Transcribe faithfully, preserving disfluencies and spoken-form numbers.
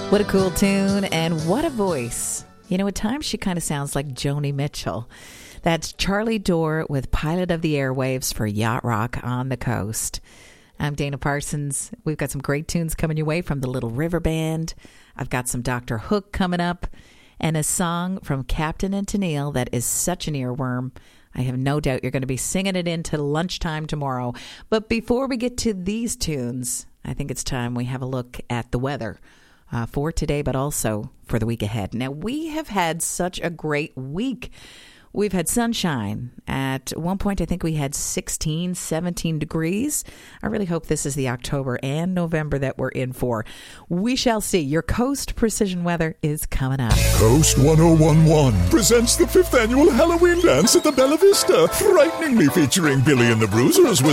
What a cool tune and what a voice. You know, at times she kind of sounds like Joni Mitchell. That's Charlie Dore with Pilot of the Airwaves for Yacht Rock on the Coast. I'm Dana Parsons. We've got some great tunes coming your way from the Little River Band. I've got some Doctor Hook coming up and a song from Captain and Tennille that is such an earworm. I have no doubt you're going to be singing it into lunchtime tomorrow. But before we get to these tunes, I think it's time we have a look at the weather uh, for today, but also for the week ahead. Now, we have had such a great week. We've had sunshine. At one point, I think we had sixteen, seventeen degrees. I really hope this is the October and November that we're in for. We shall see. Your Coast Precision Weather is coming up. Coast one oh one one presents the fifth annual Halloween dance at the Bella Vista, frighteningly featuring Billy and the Bruisers with